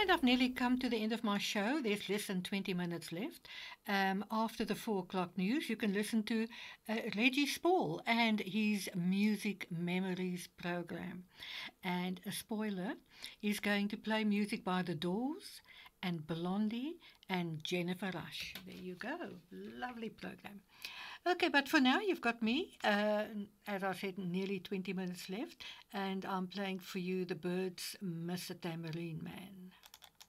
And I've nearly come to the end of my show. There's less than 20 minutes left. After the 4 o'clock news, you can listen to Reggie Spall and his Music Memories program. And a spoiler, he's going to play music by The Doors and Blondie and Jennifer Rush. There you go. Lovely program. Okay, but for now, you've got me. As I said, nearly 20 minutes left, and I'm playing for you the Birds' Mr. Tambourine Man.